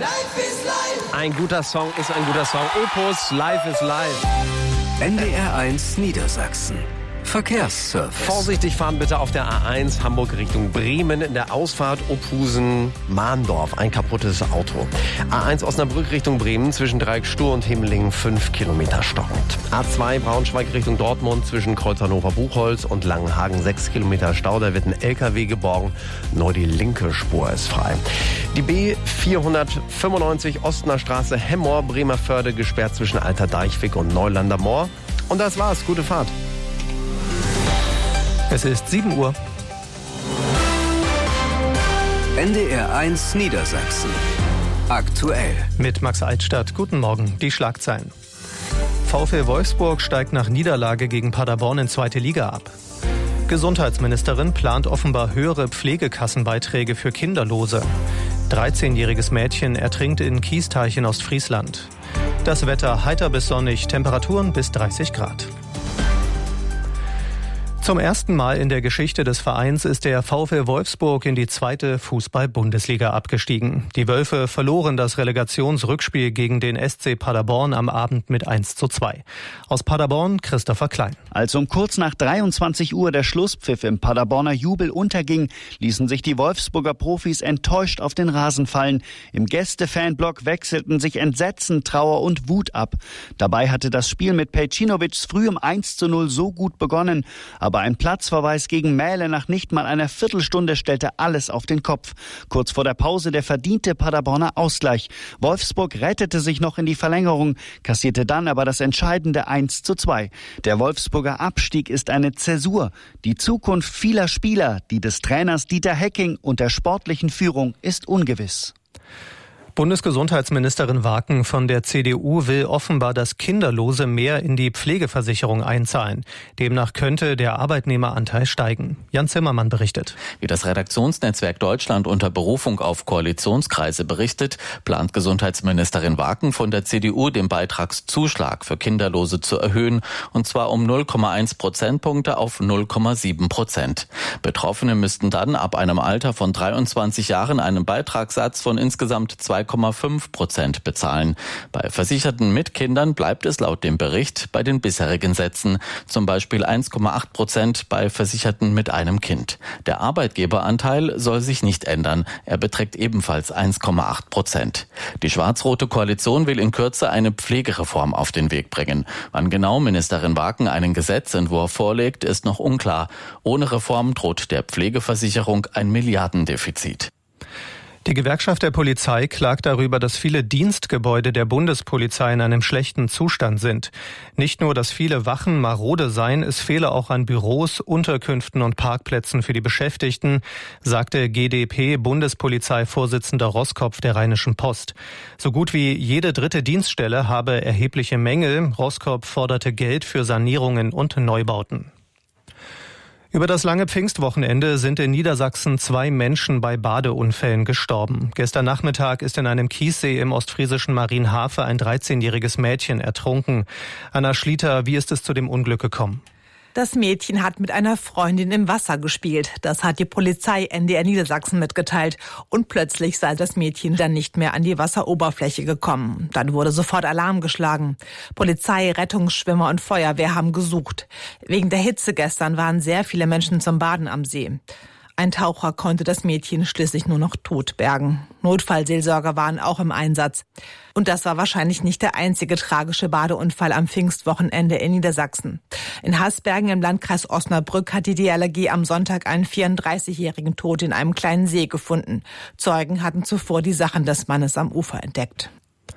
Ein guter Song ist ein guter Song. Opus, Life is Life. NDR1 Niedersachsen. Verkehrsservice. Vorsichtig fahren bitte auf der A1 Hamburg Richtung Bremen in der Ausfahrt Opusen-Mahndorf. Ein kaputtes Auto. A1 Osnabrück Richtung Bremen zwischen Dreieck-Stur und Hemmelingen 5 Kilometer stockend. A2 Braunschweig Richtung Dortmund zwischen Kreuz Hannover-Buchholz und Langenhagen 6 Kilometer Stau. Da wird ein LKW geborgen. Nur die linke Spur ist frei. Die B495 Ostner Straße Hemmoor Bremerförde gesperrt zwischen Alter Deichweg und Neulander Moor. Und das war's. Gute Fahrt. Es ist 7 Uhr. NDR1 Niedersachsen. Aktuell. Mit Max Altstadt. Guten Morgen. Die Schlagzeilen. VfL Wolfsburg steigt nach Niederlage gegen Paderborn in 2. Liga ab. Gesundheitsministerin plant offenbar höhere Pflegekassenbeiträge für Kinderlose. 13-jähriges Mädchen ertrinkt in Kiesteich in Ostfriesland. Das Wetter heiter bis sonnig, Temperaturen bis 30 Grad. Zum ersten Mal in der Geschichte des Vereins ist der VfL Wolfsburg in die 2. Fußball-Bundesliga abgestiegen. Die Wölfe verloren das Relegationsrückspiel gegen den SC Paderborn am Abend mit 1:2. Aus Paderborn Christopher Klein. Als um kurz nach 23 Uhr der Schlusspfiff im Paderborner Jubel unterging, ließen sich die Wolfsburger Profis enttäuscht auf den Rasen fallen. Im Gäste-Fanblock wechselten sich Entsetzen, Trauer und Wut ab. Dabei hatte das Spiel mit Pejcinovic früh um 1:0 so gut begonnen. Aber ein Platzverweis gegen Mähle nach nicht mal einer Viertelstunde stellte alles auf den Kopf. Kurz vor der Pause der verdiente Paderborner Ausgleich. Wolfsburg rettete sich noch in die Verlängerung, kassierte dann aber das entscheidende 1:2. Der Wolfsburger Abstieg ist eine Zäsur. Die Zukunft vieler Spieler, die des Trainers Dieter Hecking und der sportlichen Führung ist ungewiss. Bundesgesundheitsministerin Waken von der CDU will offenbar, dass Kinderlose mehr in die Pflegeversicherung einzahlen. Demnach könnte der Arbeitnehmeranteil steigen. Jan Zimmermann berichtet. Wie das Redaktionsnetzwerk Deutschland unter Berufung auf Koalitionskreise berichtet, plant Gesundheitsministerin Waken von der CDU den Beitragszuschlag für Kinderlose zu erhöhen, und zwar um 0,1 Prozentpunkte auf 0,7%. Betroffene müssten dann ab einem Alter von 23 Jahren einen Beitragssatz von insgesamt 2,5% bezahlen. Bei Versicherten mit Kindern bleibt es laut dem Bericht bei den bisherigen Sätzen, zum Beispiel 1,8% bei Versicherten mit einem Kind. Der Arbeitgeberanteil soll sich nicht ändern. Er beträgt ebenfalls 1,8%. Die schwarz-rote Koalition will in Kürze eine Pflegereform auf den Weg bringen. Wann genau Ministerin Waken einen Gesetzentwurf vorlegt, ist noch unklar. Ohne Reform droht der Pflegeversicherung ein Milliardendefizit. Die Gewerkschaft der Polizei klagt darüber, dass viele Dienstgebäude der Bundespolizei in einem schlechten Zustand sind. Nicht nur, dass viele Wachen marode seien, es fehle auch an Büros, Unterkünften und Parkplätzen für die Beschäftigten, sagte GdP-Bundespolizeivorsitzender Roskopf der Rheinischen Post. So gut wie jede dritte Dienststelle habe erhebliche Mängel. Roskopf forderte Geld für Sanierungen und Neubauten. Über das lange Pfingstwochenende sind in Niedersachsen 2 Menschen bei Badeunfällen gestorben. Gestern Nachmittag ist in einem Kiessee im ostfriesischen Marienhafe ein 13-jähriges Mädchen ertrunken. Anna Schlieter, wie ist es zu dem Unglück gekommen? Das Mädchen hat mit einer Freundin im Wasser gespielt. Das hat die Polizei NDR Niedersachsen mitgeteilt. Und plötzlich sei das Mädchen dann nicht mehr an die Wasseroberfläche gekommen. Dann wurde sofort Alarm geschlagen. Polizei, Rettungsschwimmer und Feuerwehr haben gesucht. Wegen der Hitze gestern waren sehr viele Menschen zum Baden am See. Ein Taucher konnte das Mädchen schließlich nur noch tot bergen. Notfallseelsorger waren auch im Einsatz. Und das war wahrscheinlich nicht der einzige tragische Badeunfall am Pfingstwochenende in Niedersachsen. In Hasbergen im Landkreis Osnabrück hat die DLRG am Sonntag einen 34-jährigen tot in einem kleinen See gefunden. Zeugen hatten zuvor die Sachen des Mannes am Ufer entdeckt.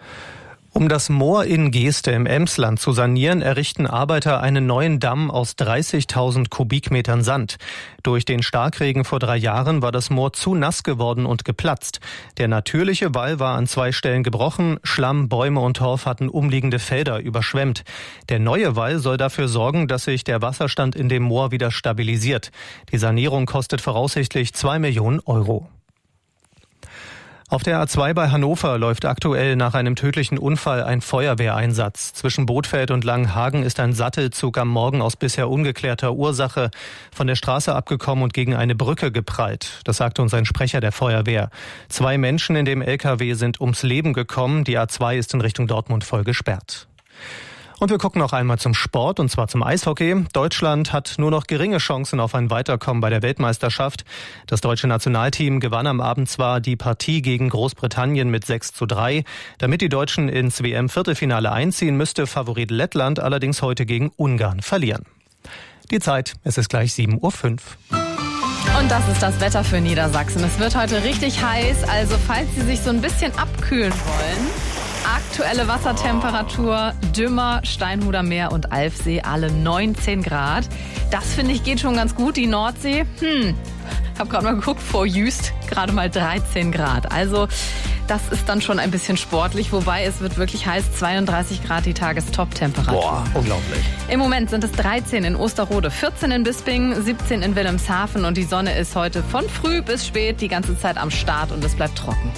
Um das Moor in Geeste im Emsland zu sanieren, errichten Arbeiter einen neuen Damm aus 30.000 Kubikmetern Sand. Durch den Starkregen vor 3 Jahren war das Moor zu nass geworden und geplatzt. Der natürliche Wall war an 2 Stellen gebrochen, Schlamm, Bäume und Torf hatten umliegende Felder überschwemmt. Der neue Wall soll dafür sorgen, dass sich der Wasserstand in dem Moor wieder stabilisiert. Die Sanierung kostet voraussichtlich 2 Millionen Euro. Auf der A2 bei Hannover läuft aktuell nach einem tödlichen Unfall ein Feuerwehreinsatz. Zwischen Bothfeld und Langenhagen ist ein Sattelzug am Morgen aus bisher ungeklärter Ursache von der Straße abgekommen und gegen eine Brücke geprallt. Das sagte uns ein Sprecher der Feuerwehr. 2 Menschen in dem LKW sind ums Leben gekommen. Die A2 ist in Richtung Dortmund voll gesperrt. Und wir gucken noch einmal zum Sport, und zwar zum Eishockey. Deutschland hat nur noch geringe Chancen auf ein Weiterkommen bei der Weltmeisterschaft. Das deutsche Nationalteam gewann am Abend zwar die Partie gegen Großbritannien mit 6:3. Damit die Deutschen ins WM-Viertelfinale einziehen, müsste Favorit Lettland allerdings heute gegen Ungarn verlieren. Die Zeit, es ist gleich 7:05 Uhr. Und das ist das Wetter für Niedersachsen. Es wird heute richtig heiß, also falls Sie sich so ein bisschen abkühlen wollen. Aktuelle Wassertemperatur, Dümmer, Steinhuder Meer und Alfsee, alle 19 Grad. Das finde ich geht schon ganz gut. Die Nordsee, habe gerade mal geguckt, vor Jüst gerade mal 13 Grad. Also das ist dann schon ein bisschen sportlich, wobei es wird wirklich heiß, 32 Grad die Tagestop-Temperatur. Boah, unglaublich. Im Moment sind es 13 in Osterrode, 14 in Bisping, 17 in Wilhelmshaven und die Sonne ist heute von früh bis spät die ganze Zeit am Start und es bleibt trocken.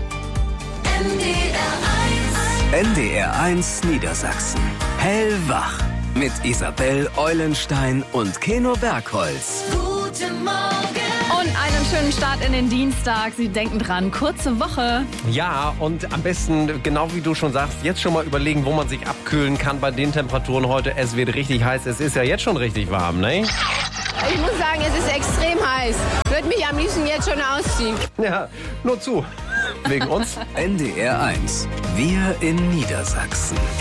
NDR 1 Niedersachsen. Hellwach. Mit Isabel Eulenstein und Keno Bergholz. Guten Morgen. Und einen schönen Start in den Dienstag. Sie denken dran, kurze Woche. Ja, und am besten, genau wie du schon sagst, jetzt schon mal überlegen, wo man sich abkühlen kann bei den Temperaturen heute. Es wird richtig heiß. Es ist ja jetzt schon richtig warm, ne? Ich muss sagen, es ist extrem heiß. Würde mich am liebsten jetzt schon ausziehen. Ja, nur zu. Wegen uns. NDR 1. Wir in Niedersachsen.